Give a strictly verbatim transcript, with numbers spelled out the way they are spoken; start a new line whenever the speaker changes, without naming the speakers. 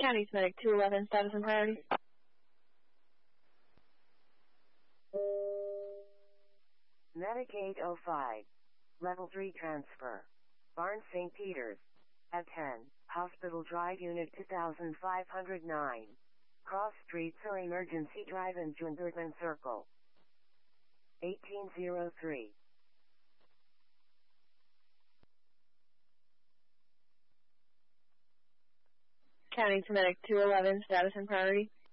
County Medic two eleven, status and priority.
Medic eight oh five. Level three transfer. Barnes Saint Peter's. At ten, Hospital Drive Unit two thousand five hundred nine. Cross Streets or Emergency Drive in Jundertman Circle. eighteen oh three.
County Medic two eleven, status and priority.